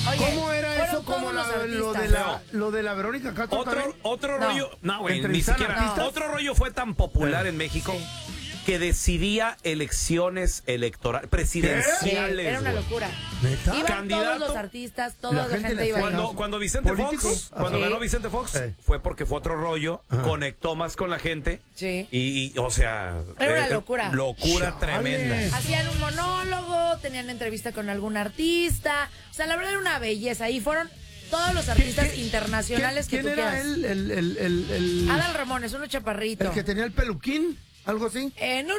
Oye, ¿Cómo era eso? fueron Como todos los lo de la Verónica Castro también. Otro No. rollo. No, güey, ni ¿Entrevistan siquiera. artistas? Otro rollo fue tan popular en México que decidía elecciones presidenciales. Era una güey. locura. ¿Neta? Iban Candidato. todos los artistas, toda La la gente gente le iba fue ahí. a Cuando Vicente ¿Políticos? Fox, cuando Sí. ganó Vicente Fox, fue porque fue otro rollo, conectó más con la gente. Sí. O sea, Era una locura. Locura Chale. tremenda. Hacían un monólogo, tenían entrevista con algún artista. O sea, la verdad era una belleza. Ahí fueron todos los artistas internacionales que ¿Quién tú era quieras. el Adal Ramones, uno chaparrito. que tenía el peluquín? ¿Algo así? No